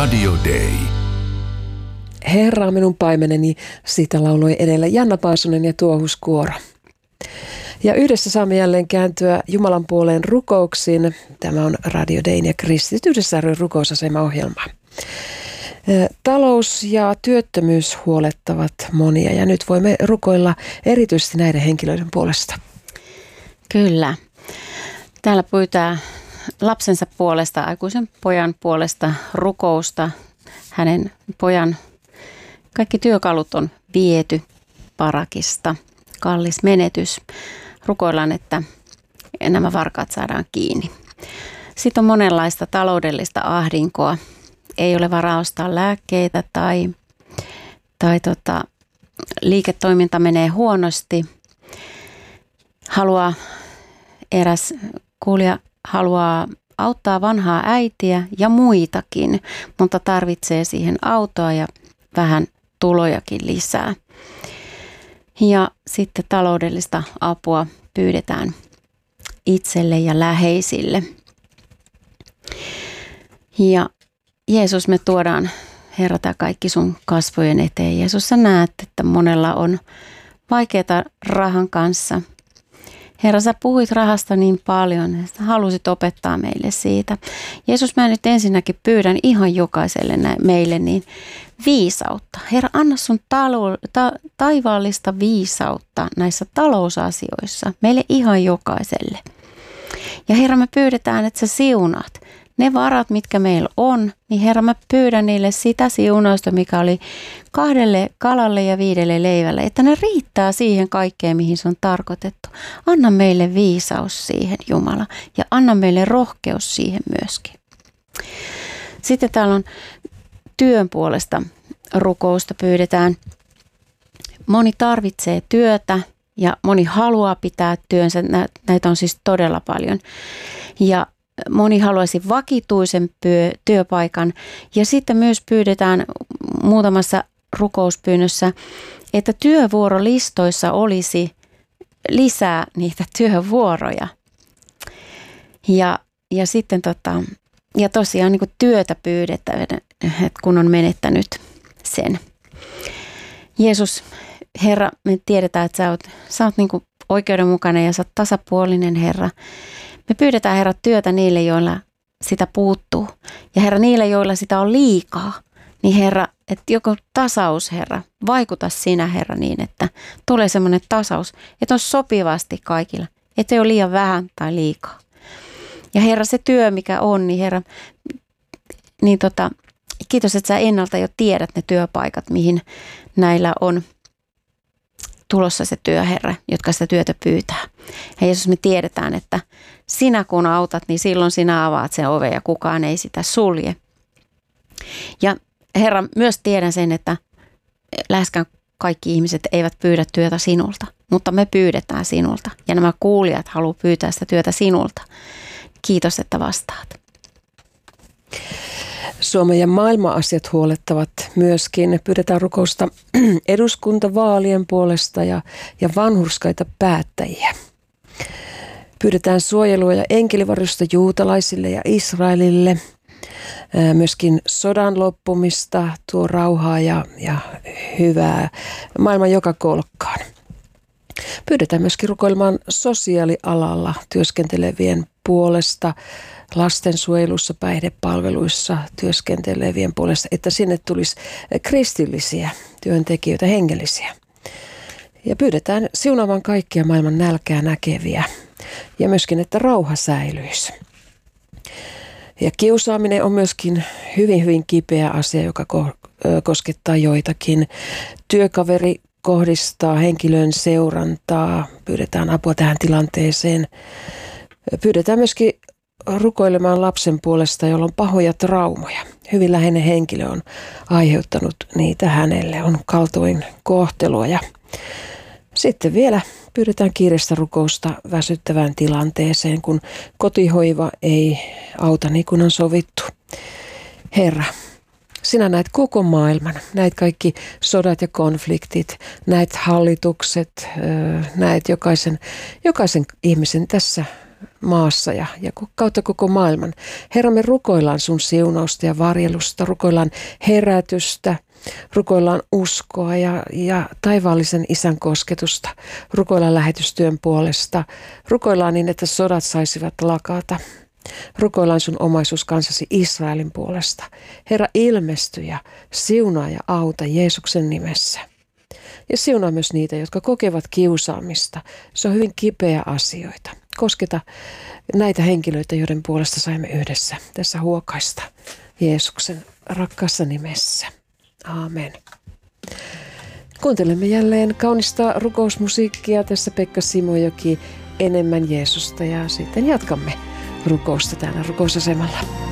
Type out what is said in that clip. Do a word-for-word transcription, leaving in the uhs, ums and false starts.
Radio Day. Herra on minun paimeneni, siitä lauloi edellä Janna Paasonen ja Tuohuskuoro. Ja yhdessä saamme jälleen kääntyä Jumalan puoleen rukouksiin. Tämä on Radio Dayn ja Kristityydessä ry rukousasema-ohjelma. Talous ja työttömyys huolettavat monia ja nyt voimme rukoilla erityisesti näiden henkilöiden puolesta. Kyllä. Täällä pyytää lapsensa puolesta, aikuisen pojan puolesta rukousta. Hänen pojan kaikki työkalut on viety parakista. Kallis menetys. Rukoillaan, että nämä varkaat saadaan kiinni. Sitten on monenlaista taloudellista ahdinkoa. Ei ole varaa ostaa lääkkeitä tai, tai tota, liiketoiminta menee huonosti. Haluaa, eräs kuulija haluaa auttaa vanhaa äitiä ja muitakin, mutta tarvitsee siihen autoa ja vähän tulojakin lisää. Ja sitten taloudellista apua pyydetään itselle ja läheisille. Ja Jeesus, me tuodaan, Herra, tämä kaikki sun kasvojen eteen. Jeesus, sä näet, että monella on vaikeaa rahan kanssa. Herra, sä puhuit rahasta niin paljon, että halusit opettaa meille siitä. Jeesus, mä nyt ensinnäkin pyydän ihan jokaiselle nä- meille niin viisautta. Herra, anna sun talo- ta- taivaallista viisautta näissä talousasioissa meille ihan jokaiselle. Ja Herra, me pyydetään, että sä siunaat ne varat, mitkä meillä on, niin Herra, mä pyydän niille sitä siunausta, mikä oli kahdelle kalalle ja viidelle leivälle, että ne riittää siihen kaikkeen, mihin se on tarkoitettu. Anna meille viisaus siihen, Jumala, ja anna meille rohkeus siihen myöskin. Sitten täällä on työn puolesta rukousta pyydetään. Moni tarvitsee työtä ja moni haluaa pitää työnsä. Näitä on siis todella paljon. Ja moni haluaisi vakituisen työpaikan ja sitten myös pyydetään muutamassa rukouspyynnössä, että työvuorolistoissa olisi lisää niitä työvuoroja. Ja, ja sitten tota, ja tosiaan niin kuin työtä pyydetään, kun on menettänyt sen. Jeesus, Herra, me tiedetään, että sä oot, sä oot niin kuin oikeudenmukainen ja sä oot tasapuolinen, Herra. Me pyydetään, Herra, työtä niille, joilla sitä puuttuu. Ja Herra, niille, joilla sitä on liikaa. Niin Herra, että joku tasaus, Herra, vaikuta sinä, Herra, niin, että tulee semmoinen tasaus, että on sopivasti kaikilla. Että ei ole liian vähän tai liikaa. Ja Herra, se työ, mikä on, niin Herra, niin tota, kiitos, että sä ennalta jo tiedät ne työpaikat, mihin näillä on tulossa se työ, Herra, jotka sitä työtä pyytää. Ja Jeesus, me tiedetään, että sinä kun autat, niin silloin sinä avaat sen oven ja kukaan ei sitä sulje. Ja Herra, myös tiedän sen, että läheskään kaikki ihmiset eivät pyydä työtä sinulta, mutta me pyydetään sinulta. Ja nämä kuulijat haluaa pyytää sitä työtä sinulta. Kiitos, että vastaat. Suomen ja maailman asiat huolettavat myöskin. Pyydetään rukousta eduskuntavaalien puolesta ja, ja vanhurskaita päättäjiä. Pyydetään suojelua ja enkelivarjusta juutalaisille ja Israelille. Myöskin sodan loppumista, tuo rauhaa ja, ja hyvää maailman joka kolkkaan. Pyydetään myöskin rukoilemaan sosiaalialalla työskentelevien puolesta, lastensuojelussa, päihdepalveluissa työskentelevien puolesta, että sinne tulisi kristillisiä työntekijöitä, hengellisiä. Ja pyydetään siunaamaan kaikkia maailman nälkää näkeviä ja myöskin, että rauha säilyisi. Ja kiusaaminen on myöskin hyvin, hyvin kipeä asia, joka koskettaa joitakin. Työkaveri kohdistaa henkilön seurantaa, pyydetään apua tähän tilanteeseen. Pyydetään myöskin rukoilemaan lapsen puolesta, jolla on pahoja traumoja. Hyvin läheinen henkilö on aiheuttanut niitä hänelle, on kaltoin kohtelua. Ja sitten vielä pyydetään kiireistä rukousta väsyttävään tilanteeseen, kun kotihoiva ei auta niin kuin on sovittu. Herra, sinä näet koko maailman, näet kaikki sodat ja konfliktit, näet hallitukset, näet jokaisen, jokaisen ihmisen tässä maassa ja, ja kautta koko maailman. Herra, me rukoillaan sun siunausta ja varjelusta, rukoillaan herätystä, rukoillaan uskoa ja, ja taivaallisen Isän kosketusta, rukoillaan lähetystyön puolesta, rukoillaan niin, että sodat saisivat lakata. Rukoillaan sun omaisuuskansasi Israelin puolesta. Herra, ilmesty ja siunaa ja auta Jeesuksen nimessä. Ja siunaa myös niitä, jotka kokevat kiusaamista. Se on hyvin kipeä asioita. Kosketa näitä henkilöitä, joiden puolesta saimme yhdessä tässä huokaista Jeesuksen rakkaassa nimessä. Aamen. Kuuntelemme jälleen kaunista rukousmusiikkia. Tässä Pekka Simojoki, Enemmän Jeesusta, ja sitten jatkamme rukousta täällä rukousasemalla.